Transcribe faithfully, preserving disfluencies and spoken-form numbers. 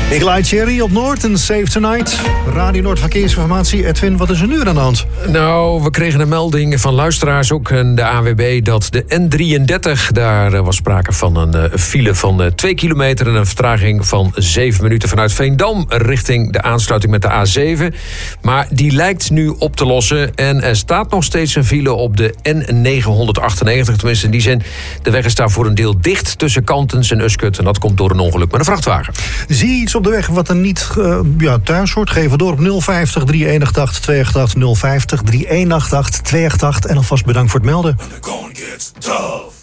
Nicolai Thierry op Noord en Save Tonight. Radio Noord Verkeersinformatie. Edwin, wat is er nu aan de hand? Nou, we kregen een melding van luisteraars, ook de A W B... dat de N drieëndertig, daar was sprake van een file van twee kilometer... en een vertraging van zeven minuten vanuit Veendam... richting de aansluiting met de A zeven. Maar die lijkt nu op te lossen. En er staat nog steeds een file op de N negenhonderdachtennegentig. Tenminste, in die zin, de weg is daar voor een deel dicht... tussen Kantens en Uskut. En dat komt door een ongeluk met een vrachtwagen. Zie je iets op de weg wat er niet uh, ja, thuis hoort? Geef het door op nul vijftig, drie een acht, twee acht acht, nul vijftig, drie een acht, twee acht acht. En alvast bedankt voor het melden.